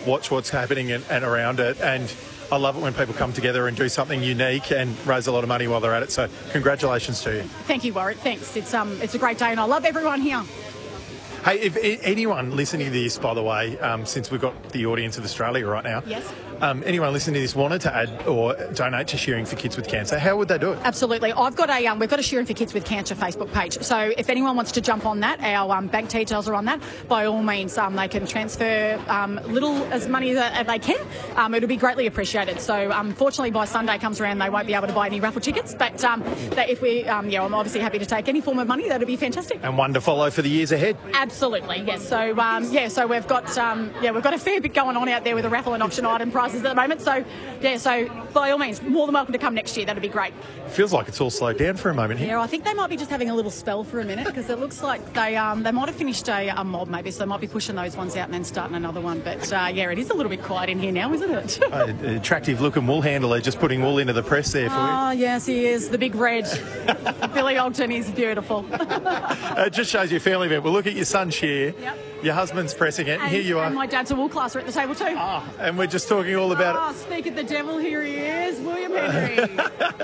watch what's happening and around it. And I love it when people come together and do something unique and raise a lot of money while they're at it. So congratulations to you. Thank you, Warwick. Thanks. It's a great day and I love everyone here. Hey, if anyone listening to this, by the way, since we've got the audience of Australia right now, yes. Anyone listening to this wanted to add or donate to Shearing for Kids with Cancer, how would they do it? Absolutely. We've got a Shearing for Kids with Cancer Facebook page. So if anyone wants to jump on that, our bank details are on that. By all means, they can transfer as money as they can. It'll be greatly appreciated. So unfortunately, by Sunday comes around, they won't be able to buy any raffle tickets. But if we, I'm obviously happy to take any form of money. That'd be fantastic. And one to follow for the years ahead. Absolutely. Yes. So so we've got a fair bit going on out there with the raffle and auction item prices at the moment. So by all means, more than welcome to come next year. That'd be great. Feels like it's all slowed down for a moment here. Yeah, I think they might be just having a little spell for a minute because it looks like they might have finished a mob maybe, so they might be pushing those ones out and then starting another one. But it is a little bit quiet in here now, isn't it? Attractive looking wool handler just putting wool into the press there for you. Oh, yes, he is. The big red. Billy Ogden is beautiful. It just shows your family event. We'll look at your son Shear. Yep. Your husband's pressing it, and here you are. And my dad's a wool classer at the table too. Oh, and we're just talking all about it. Speak of the devil, here he is, William Henry.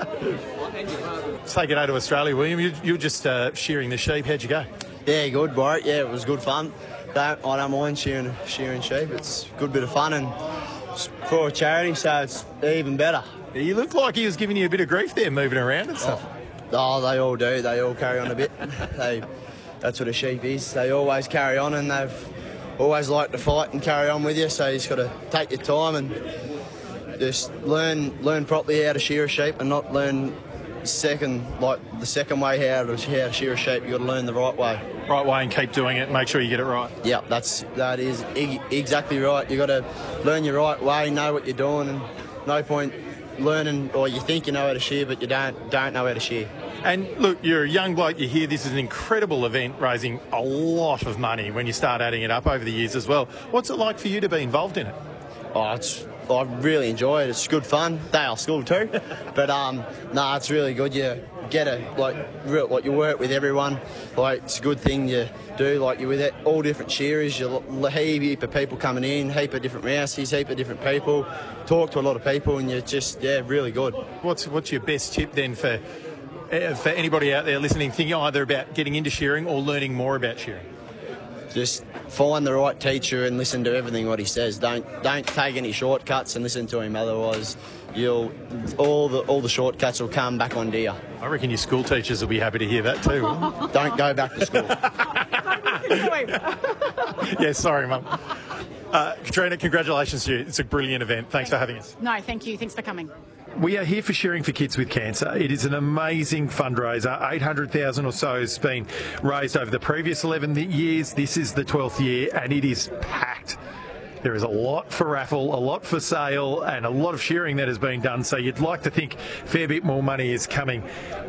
Say good day to Australia, William. You were just shearing the sheep. How'd you go? Yeah, good, Warwick. Yeah, it was good fun. I don't mind shearing sheep. It's a good bit of fun and for a charity, so it's even better. You look like he was giving you a bit of grief there, moving around and stuff. Oh, they all do. They all carry on a bit. That's what a sheep is. They always carry on and they've always liked to fight and carry on with you, so you just got to take your time and just learn properly how to shear a sheep and not learn the second way how to shear a sheep. You got to learn the right way. Right way and keep doing it. Make sure you get it right. Yeah, that is exactly right. You got to learn your right way, know what you're doing, and no point learning or you think you know how to shear but you don't know how to shear. And look, you're a young bloke, you're here, this is an incredible event raising a lot of money when you start adding it up over the years as well. What's it like for you to be involved in it? I really enjoy it. It's good fun. Day off school too. But it's really good. You get you work with everyone. It's a good thing you do. You're with all different shearers. You heap of people coming in, heap of different rouses, heap of different people. Talk to a lot of people, and you're just really good. What's your best tip then for anybody out there listening, thinking either about getting into shearing or learning more about shearing? Just find the right teacher and listen to everything what he says. Don't take any shortcuts and listen to him. Otherwise, all the shortcuts will come back on deer. I reckon your school teachers will be happy to hear that too. Don't go back to school. Yeah, sorry, Mum. Katrina, congratulations to you. It's a brilliant event. Thanks for having us. No, thank you. Thanks for coming. We are here for Shearing for Kids with Cancer. It is an amazing fundraiser. 800,000 or so has been raised over the previous 11 years. This is the 12th year and it is packed. There is a lot for raffle, a lot for sale and a lot of shearing that has been done. So you'd like to think a fair bit more money is coming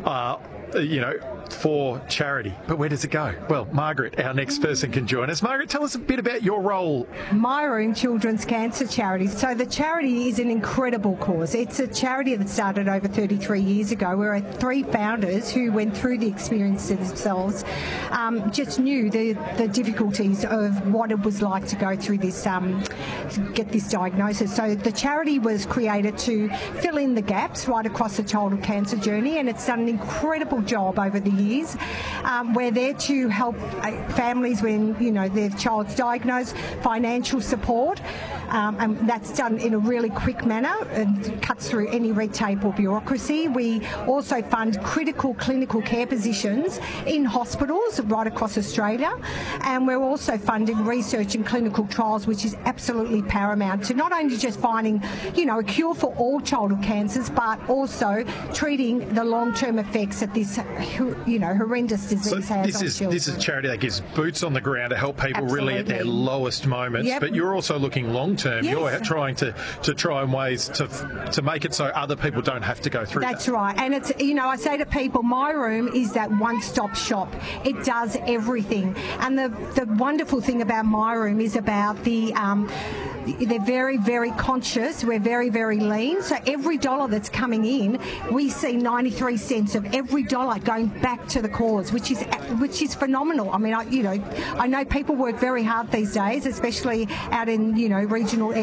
for charity. But where does it go? Well, Margaret, our next person, can join us. Margaret, tell us a bit about your role. My Room Children's Cancer Charity. So the charity is an incredible cause. It's a charity that started over 33 years ago. We're 3 founders who went through the experience themselves, just knew the difficulties of what it was like to go through this, get this diagnosis. So the charity was created to fill in the gaps right across the childhood cancer journey, and it's done an incredible job over the years. We're there to help families when their child's diagnosed, financial support, and that's done in a really quick manner and cuts through any red tape or bureaucracy. We also fund critical clinical care positions in hospitals right across Australia, and we're also funding research and clinical trials, which is absolutely paramount to not only just finding a cure for all childhood cancers, but also treating the long-term effects that this horrendous disease has on children. This is a charity that gives boots on the ground to help people really at their lowest moments. Yep. But you're also looking long-term. Yes. You're trying to try and ways to make it so other people don't have to go through That's right. And it's, I say to people, My Room is that one-stop shop. It does everything. And the wonderful thing about My Room is about they're very, very conscious. We're very, very lean. So every dollar that's coming in, we see 93 cents of every dollar going back to the cause, which is phenomenal. I mean, I know people work very hard these days, especially out in regional areas.